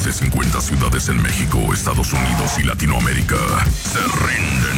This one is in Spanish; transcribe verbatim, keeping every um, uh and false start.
más de cincuenta ciudades en México, Estados Unidos y Latinoamérica se rinden